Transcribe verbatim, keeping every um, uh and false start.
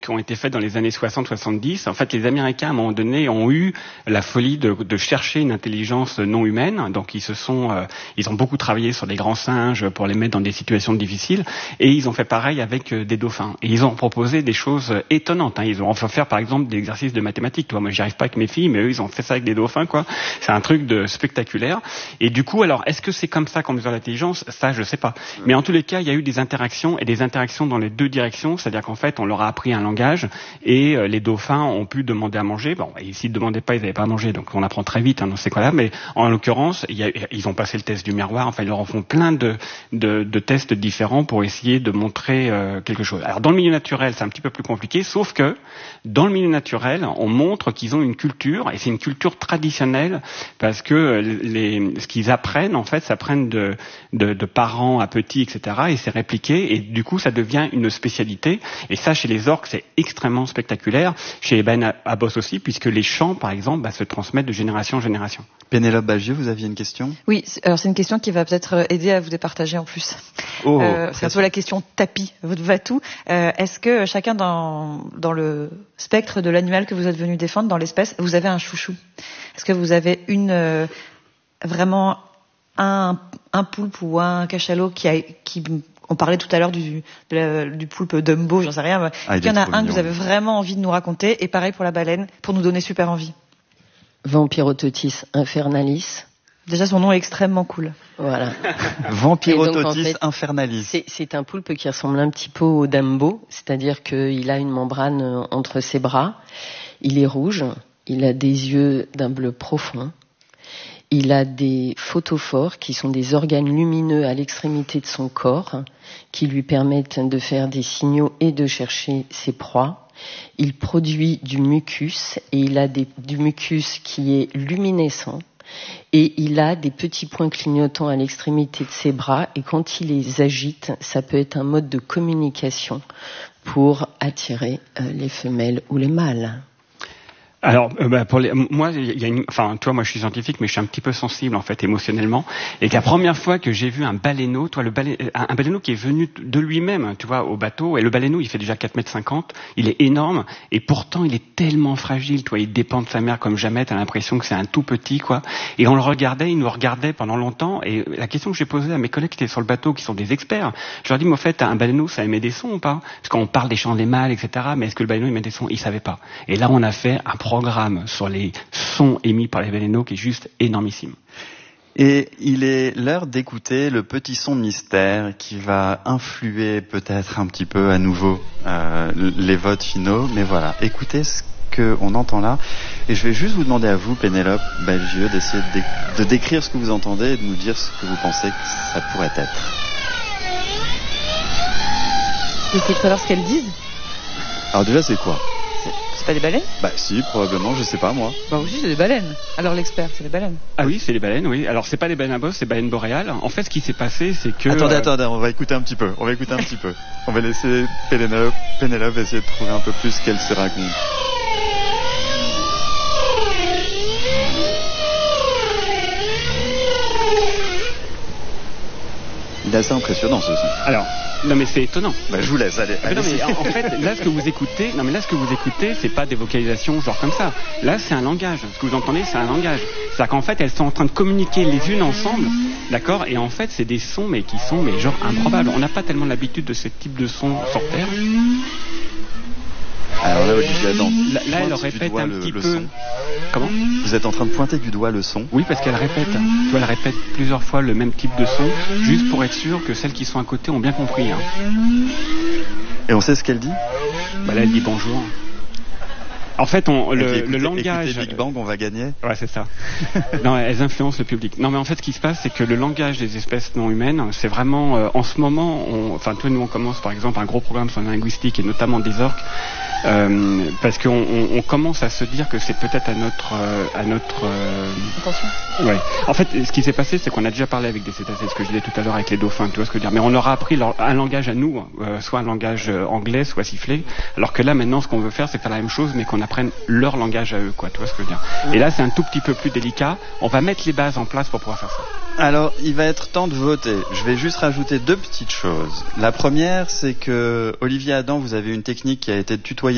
qui ont été faites dans les années soixante soixante-dix. En fait, les Américains, à un moment donné, ont eu la folie de, de chercher une intelligence non humaine. Donc, ils se sont, euh, ils ont beaucoup travaillé sur des grands singes pour les mettre dans des situations difficiles. Et ils ont fait pareil avec euh, des dauphins. Et ils ont proposé des choses étonnantes. Hein. Ils ont fait faire, par exemple, des exercices de mathématiques. Toi, moi, j'y arrive pas avec mes filles, mais eux, ils ont fait ça avec des dauphins, quoi. C'est un truc de spectaculaire. Et du coup, alors, est-ce que c'est comme ça qu'on mesure l'intelligence? Ça, je sais pas. Mais en tous les cas, il y a eu des interactions et des interactions dans les deux directions. C'est-à-dire qu'en fait, on leur a appris un langage. Langage, et euh, les dauphins ont pu demander à manger. Bon, et s'ils ne demandaient pas, ils n'avaient pas à manger, donc on apprend très vite hein, dans ces cas-là. Mais en l'occurrence, il y a, ils ont passé le test du miroir. Enfin, ils leur en font plein de, de, de tests différents pour essayer de montrer euh, quelque chose. Alors, dans le milieu naturel, c'est un petit peu plus compliqué, sauf que dans le milieu naturel, on montre qu'ils ont une culture, et c'est une culture traditionnelle, parce que les, ce qu'ils apprennent, en fait, ça apprennent de, de, de parents à petits, et cetera, et c'est répliqué, et du coup, ça devient une spécialité. Et ça, chez les orques, c'est extrêmement spectaculaire, chez les baleines à bosse aussi, puisque les chants, par exemple, bah, se transmettent de génération en génération. Pénélope Bagieux, vous aviez une question? Oui, alors c'est une question qui va peut-être aider à vous départager en plus. Oh, euh, c'est un peu la question tapis, votre va-tout. Euh, est-ce que chacun dans, dans le spectre de l'animal que vous êtes venu défendre, dans l'espèce, vous avez un chouchou? Est-ce que vous avez une euh, vraiment un, un poulpe ou un cachalot qui a... Qui, on parlait tout à l'heure du, la, du poulpe Dumbo, j'en sais rien. Ah, il y en a un que vous avez vraiment envie de nous raconter, et pareil pour la baleine, pour nous donner super envie. Vampirototis infernalis. Déjà, son nom est extrêmement cool. Voilà. Vampirototis donc, en fait, infernalis. C'est, c'est un poulpe qui ressemble un petit peu au Dumbo, c'est-à-dire qu'il a une membrane entre ses bras. Il est rouge, il a des yeux d'un bleu profond. Il a des photophores qui sont des organes lumineux à l'extrémité de son corps qui lui permettent de faire des signaux et de chercher ses proies. Il produit du mucus et il a des, du mucus qui est luminescent et il a des petits points clignotants à l'extrémité de ses bras et quand il les agite, ça peut être un mode de communication pour attirer euh, les femelles ou les mâles. Alors, euh, bah, pour les, moi, il y a une, enfin, toi, moi, je suis scientifique, mais je suis un petit peu sensible, en fait, émotionnellement. Et que la première fois que j'ai vu un baleineau, toi, le balai, un, un baleineau qui est venu de lui-même, tu vois, au bateau, et le baleineau, il fait déjà quatre mètres cinquante, il est énorme, et pourtant, il est tellement fragile, toi, il dépend de sa mère comme jamais, t'as l'impression que c'est un tout petit, quoi. Et on le regardait, il nous regardait pendant longtemps, et la question que j'ai posée à mes collègues qui étaient sur le bateau, qui sont des experts, je leur dis, mais au fait, un baleineau, ça émet des sons ou pas? Parce qu'on parle des chants des mâles, et cetera, mais est-ce que le baleineau émet des sons? Ils savaient pas. Et là, on a fait un programme sur les sons émis par les baleineaux qui est juste énormissime. Et il est l'heure d'écouter le petit son mystère qui va influer peut-être un petit peu à nouveau euh, les votes finaux. Mais voilà, écoutez ce qu'on entend là. Et je vais juste vous demander à vous, Pénélope Bagieux, d'essayer de, dé- de décrire ce que vous entendez et de nous dire ce que vous pensez que ça pourrait être. Vous pouvez savoir ce qu'elles disent? Alors déjà, c'est quoi? C'est pas des baleines? Bah si, probablement, je sais pas moi. Bah aussi, c'est des baleines. Alors l'expert, c'est des baleines. Ah oui, c'est les baleines, oui. Alors c'est pas des baleines à bosse, c'est des baleines boréales. En fait, ce qui s'est passé, c'est que... Attendez, euh... attendez, on va écouter un petit peu. On va écouter un petit peu. On va laisser Pénélope, Pénélope essayer de trouver un peu plus ce qu'elle se raconte. Il est assez impressionnant ce son. Alors, non mais c'est étonnant. Bah, je vous laisse, allez. Mais non, allez mais en, en fait, là ce que vous écoutez, non mais là ce que vous écoutez, c'est pas des vocalisations genre comme ça. Là, c'est un langage. Ce que vous entendez, c'est un langage. C'est-à-dire qu'en fait, elles sont en train de communiquer les unes ensemble, d'accord? Et en fait, c'est des sons mais qui sont mais genre improbables. On n'a pas tellement l'habitude de ce type de son sur Terre. Alors là, Olivier Adam, là, là elle répète un le, petit le peu. Son. Comment? Vous êtes en train de pointer du doigt le son. Oui, parce qu'elle répète. Tu vois, elle répète plusieurs fois le même type de son, juste pour être sûr que celles qui sont à côté ont bien compris. Hein. Et on sait ce qu'elle dit? Bah là, elle dit bonjour. En fait, on, le, écoutez, le langage... Écoutez Big Bang, on va gagner. Ouais, c'est ça. Non, elles influencent le public. Non, mais en fait, ce qui se passe, c'est que le langage des espèces non humaines, c'est vraiment... Euh, en ce moment, on, enfin, toi, nous, on commence, par exemple, un gros programme sur la linguistique, et notamment des orques, euh, parce qu'on on, on commence à se dire que c'est peut-être à notre... Euh, à notre euh... Attention. Ouais. En fait, ce qui s'est passé, c'est qu'on a déjà parlé avec des cétacés, ce que je disais tout à l'heure avec les dauphins, tu vois ce que je veux dire. Mais on leur a appris leur, un langage à nous, euh, soit un langage euh, anglais, soit sifflé, alors que là, maintenant, ce qu'on veut faire, c'est faire la même chose, mais qu'on apprenne leur langage à eux, quoi, tu vois ce que je veux dire. Et là, c'est un tout petit peu plus délicat. On va mettre les bases en place pour pouvoir faire ça. Alors, il va être temps de voter. Je vais juste rajouter deux petites choses. La première, c'est que, Olivier Adam, vous avez une technique qui a été tutoyée